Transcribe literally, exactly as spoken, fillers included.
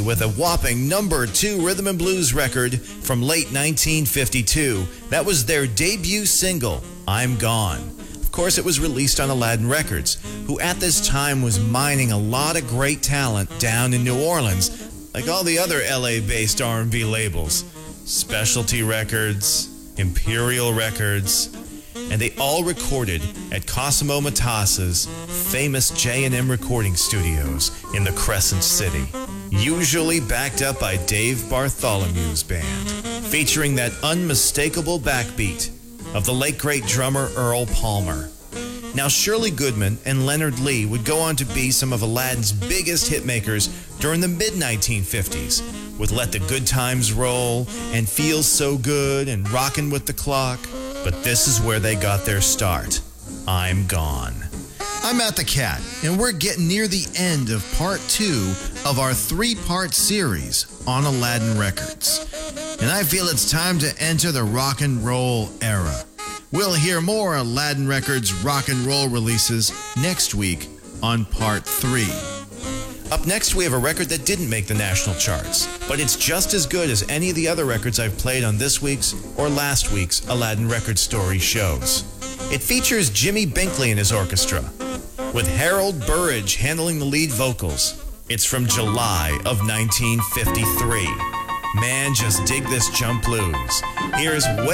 with a whopping number two rhythm and blues record from late nineteen fifty-two. That was their debut single, I'm Gone. Of course, it was released on Aladdin Records, who at this time was mining a lot of great talent down in New Orleans, like all the other L A-based R and B labels. Specialty Records, Imperial Records, and they all recorded at Cosimo Matassa's famous J and M recording studios in the Crescent City, usually backed up by Dave Bartholomew's band, featuring that unmistakable backbeat of the late great drummer Earl Palmer. Now, Shirley Goodman and Leonard Lee would go on to be some of Aladdin's biggest hitmakers during the mid nineteen fifties, with Let the Good Times Roll and Feels So Good and Rockin' with the Clock. But this is where they got their start. I'm Gone. I'm Matt the Cat, and we're getting near the end of part two of our three-part series on Aladdin Records. And I feel it's time to enter the rock and roll era. We'll hear more Aladdin Records rock and roll releases next week on part three. Up next, we have a record that didn't make the national charts, but it's just as good as any of the other records I've played on this week's or last week's Aladdin Record Story shows. It features Jimmy Binkley and his orchestra, with Harold Burridge handling the lead vocals. It's from July of nineteen fifty-three. Man, just dig this jump blues. Here's